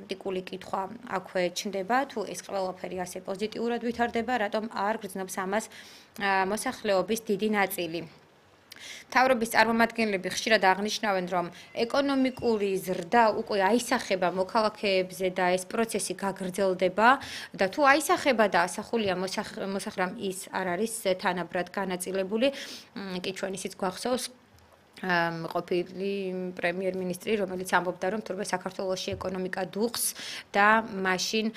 კრიტიკული კითხვა აქვე ჩნდება, თუ ეს ყველაფერი ასე პოზიტიურად ვითარდება, რატომ არ გრძნობს ამას მოსახლეობის დიდი ნაწილი. მთავრობის წარმომადგენლები ხშირად აღნიშნავენ, რომ ეკონომიკური ზრდა უკვე აისახება მოქალაქეებზე და ეს პროცესი გაგრძელდება და თუ აისახება და ასახულია მოსახლეობამ ის არ არის თანაბრად განაწილებული, კი ჩვენ ისიც გვახსოვს ყოფილი პრემიერ-მინისტრი, რომელიც ამბობდა, რომ თურმე საქართველოში ეკონომიკა დუხს და მაშინ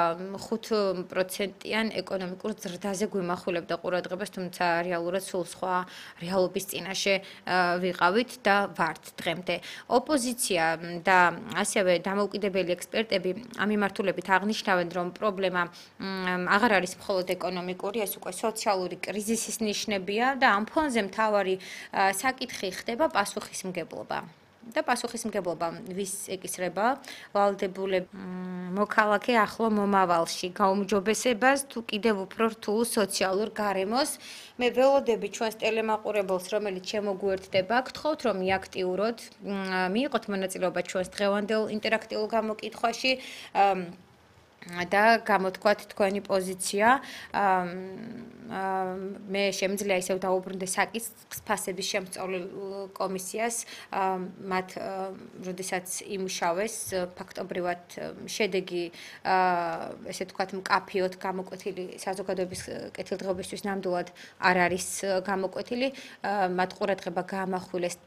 5%-იან ეკონომიკურ ზრდაზე გვიმახვილებდა ყურადღებას, თუმცა რეალურად სულ სხვა რეალობის წინაშე ვიყავით და ვართ დღემდე. ოპოზიცია და ასევე დამოუკიდებელი ექსპერტები ამ მიმართულებით აღნიშნავენ, რომ პრობლემა აღარ არის მხოლოდ ეკონომიკური, ეს უკვე სოციალური კრიზისის ნიშნებია და ამ ფონზე მთავარი საკითხი ხდება პასუხისმგებლობა. და პასუხისმგებლობა ვის ეკისრება? ვალდებულებ მოქალაქე ახლო მომავალში გაუმჯობესებას თუ კიდევ უფრო რთულ სოციალურ გარემოს. მე ველოდები ჩვენს ტელემაყურებელს, რომელიც შემოგვიერთდება, გთხოვთ, რომ მიაქტიუროთ, მიიღოთ მონაწილეობა ჩვენს დღევანდელ ინტერაქტიულ გამოკითხვაში და გამოთქვათ თქვენი პოზიცია. მე შემიძლია ისევ დაუბრუნდე საკითხს ფასების შემსწავლელ კომისიას, მათ როდესაც იმუშავეს ფაქტობრივად შედეგი ესე ვთქვათ მკაფიოდ გამოკვეთილი საზოგადოების კეთილდღეობისთვის ნამდვილად არ არის გამოკვეთილი, მათ ყურადღება გაამახვილეს